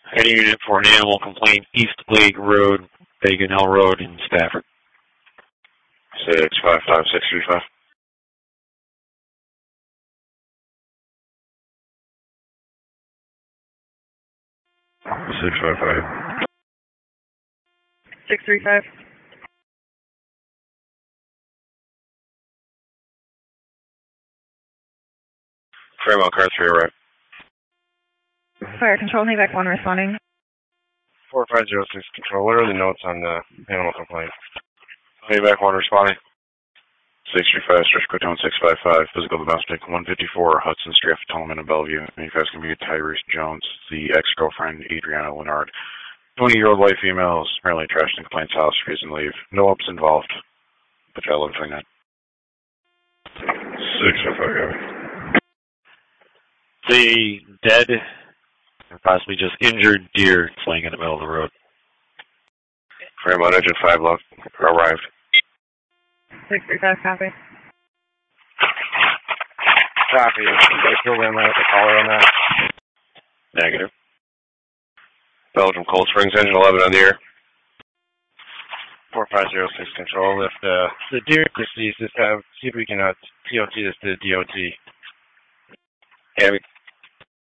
Heading unit for an animal complaint, East Lake Road, Bacon Hill Road in Stafford. 655635. 655. 635. Fremont car 3 arrived. Fire control, Navac 1 responding. 4506 control. What are the notes on the animal complaint? Navac 1 responding. 635, stretch quick down 655, physical domestic, 154 Hudson Street, Tolman in Bellevue. Manifest can be Tyrese Jones, the ex-girlfriend, Adriana Leonard. 20-year-old white female is apparently trashed in complaint's house, refusing to leave. No ups involved. But y'all live between that. 655. The dead, or possibly just injured deer laying in the middle of the road. Fremont engine 5 left, arrived. 635, copy. Copy. I still ran out the caller on that. Negative. Belgium Cold Springs engine 11 on the air. 4506 control. If the deer is deceased, see if we can TOT this to DOT. Abby.